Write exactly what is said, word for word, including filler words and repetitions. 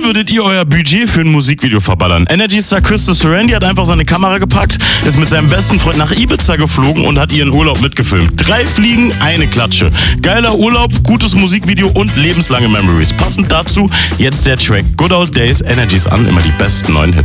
würdet ihr euer Budget für ein Musikvideo verballern? Energy Star Christos Randy hat einfach seine Kamera gepackt, ist mit seinem besten Freund nach Ibiza geflogen und hat ihren Urlaub mitgefilmt. Drei Fliegen, eine Klatsche. Geiler Urlaub, gutes Musikvideo und lebenslange Memories. Passend dazu jetzt der Track Good Old Days, Energies an, immer die besten neuen Hits.